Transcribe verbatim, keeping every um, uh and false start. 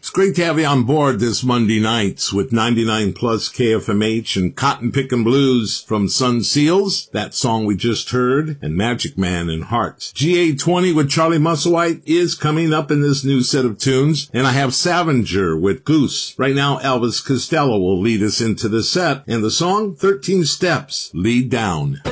It's great to have you on board this Monday nights with ninety-nine plus K F M H and Cotton Pickin' Blues from Sun Seals, that song we just heard, and Magic Man and Hearts. G A twenty with Charlie Musselwhite is coming up in this new set of tunes, and I have Savager with Goose. Right now, Elvis Costello will lead us into the set, and the song, thirteen Steps, Lead Down.